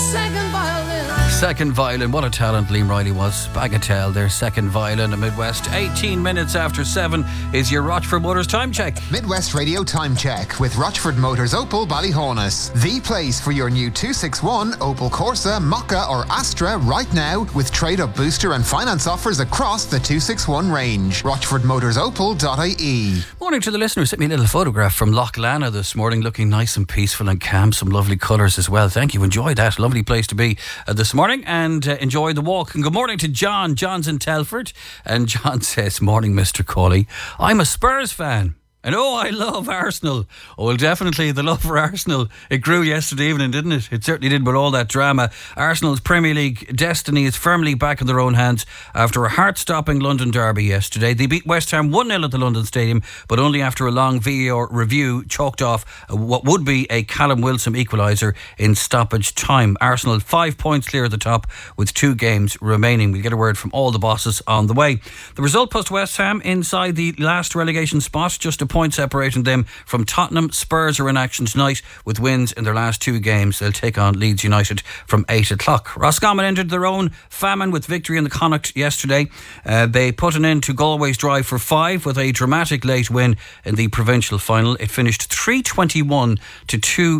Second violin, what a talent Liam Riley was. Bagatelle, their second violin in Midwest. 18 minutes after 7 is your Rochford Motors time check. Midwest Radio time check with Rochford Motors Opel Ballyhonus. The place for your new 261 Opel Corsa, Mokka or Astra right now with trade-up booster and finance offers across the 261 range. RochfordMotorsOpel.ie. Morning to the listener. Sent me a little photograph from Loch Lana this morning, looking nice and peaceful and calm. Some lovely colours as well. Thank you. Enjoy that. Lovely place to be this morning. And enjoy the walk. And good morning to John. John's in Telford. And John says, morning, Mr. Cawley. I'm a Spurs fan. And I love Arsenal. Oh, well, definitely the love for Arsenal. It grew yesterday evening, didn't it? It certainly did with all that drama. Arsenal's Premier League destiny is firmly back in their own hands after a heart-stopping London derby yesterday. They beat West Ham 1-0 at the London Stadium, but only after a long VAR review chalked off what would be a Callum Wilson equaliser in stoppage time. Arsenal 5 points clear at the top with 2 games remaining. We'll get a word from all the bosses on the way. The result puts West Ham inside the last relegation spot, just a point separating them from Tottenham. Spurs are in action tonight with wins in their last 2 games. They'll take on Leeds United from 8 o'clock. Roscommon entered their own famine with victory in the Connacht yesterday. They put an end to Galway's drive for 5 with a dramatic late win in the provincial final. It finished 321 to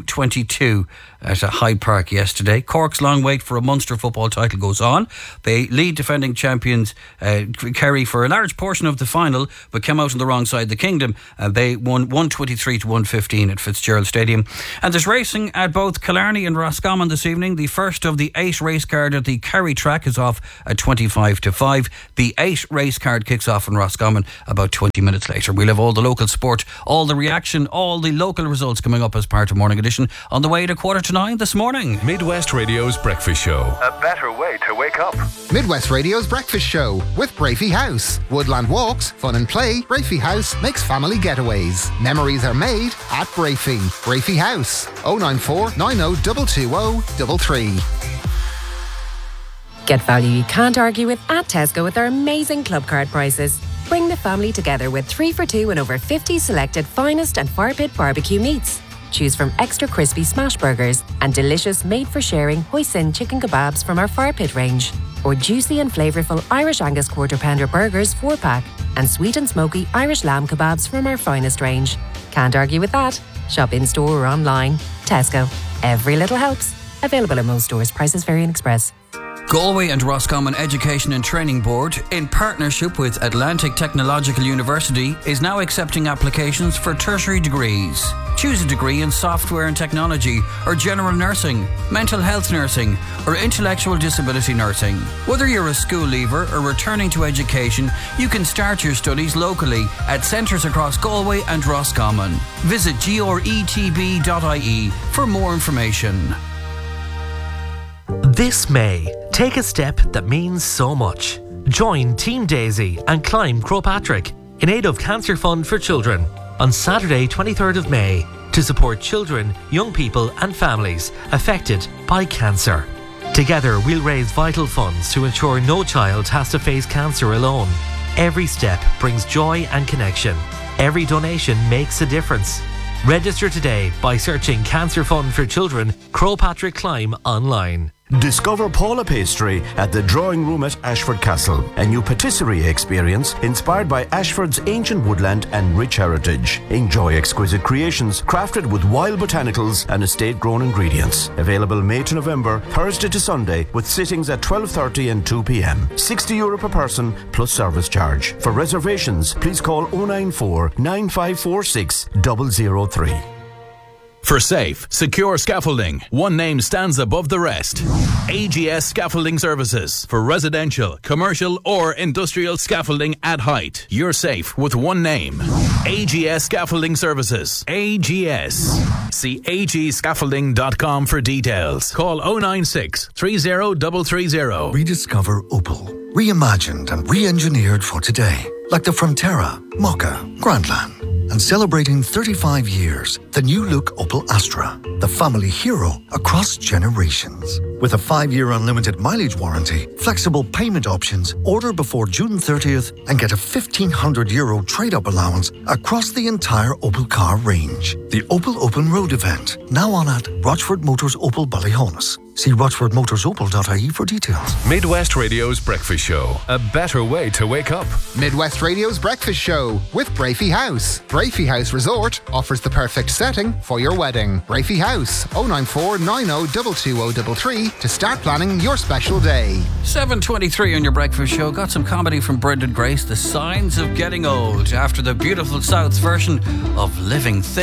222 at Hyde Park yesterday. Cork's long wait for a Munster football title goes on. They lead defending champions Kerry for a large portion of the final, but came out on the wrong side of the kingdom. They won 123 to 115 at Fitzgerald Stadium. And there's racing at both Killarney and Roscommon this evening. The first of the 8 race card at the Kerry track is off at 25 to 5. The 8 race card kicks off in Roscommon about 20 minutes later. We'll have all the local sport, all the reaction, all the local results coming up as part of Morning Edition on the way to 8:45 this morning. Midwest Radio's Breakfast Show. A better way to wake up. Midwest Radio's Breakfast Show with Brafey House. Woodland walks, fun and play. Brafey House makes family getaways. Memories are made at Brafey. Brafey House. 094 90 220 33. Get value you can't argue with at Tesco with their amazing club card prices. Bring the family together with 3 for 2 and over 50 selected finest and fire pit barbecue meats. Choose from extra crispy smash burgers and delicious made-for-sharing hoisin chicken kebabs from our fire pit range. Or juicy and flavourful Irish Angus quarter pounder burgers 4-pack and sweet and smoky Irish lamb kebabs from our finest range. Can't argue with that. Shop in-store or online. Tesco. Every little helps. Available at most stores. Prices vary in Express. Galway and Roscommon Education and Training Board, in partnership with Atlantic Technological University, is now accepting applications for tertiary degrees. Choose a degree in software and technology, or general nursing, mental health nursing, or intellectual disability nursing. Whether you're a school leaver or returning to education, you can start your studies locally at centres across Galway and Roscommon. Visit gretb.ie for more information. This May, take a step that means so much. Join Team Daisy and climb Croagh Patrick in aid of Cancer Fund for Children on Saturday 23rd of May to support children, young people and families affected by cancer. Together we'll raise vital funds to ensure no child has to face cancer alone. Every step brings joy and connection. Every donation makes a difference. Register today by searching Cancer Fund for Children Croagh Patrick Climb online. Discover Paula Pastry at the Drawing Room at Ashford Castle, a new patisserie experience inspired by Ashford's ancient woodland and rich heritage. Enjoy exquisite creations crafted with wild botanicals and estate-grown ingredients. Available May to November, Thursday to Sunday, with sittings at 12:30 and 2 p.m. €60 per person plus service charge. For reservations, please call 094 9546 003. For safe, secure scaffolding, one name stands above the rest. AGS Scaffolding Services. For residential, commercial or industrial scaffolding at height. You're safe with one name. AGS Scaffolding Services. AGS. See agscaffolding.com for details. Call 096 30330. Rediscover Opel. Reimagined and re-engineered for today. Like the Frontera, Mokka, Grandland. And celebrating 35 years, the new look Opel Astra, the family hero across generations. With a 5-year unlimited mileage warranty, flexible payment options, order before June 30th and get a €1,500 trade-up allowance across the entire Opel car range. The Opel Open Road event, now on at Rochford Motors Opel Ballyhonus. See rochfordmotorsopel.ie for details. Midwest Radio's Breakfast Show. A better way to wake up. Midwest Radio's Breakfast Show with Brafey House. Brafey House Resort offers the perfect setting for your wedding. Brafey House, 094 90 22033 to start planning your special day. 7:23 on your breakfast show. Got some comedy from Brendan Grace, The Signs of Getting Old, after the beautiful South's version of Living Things.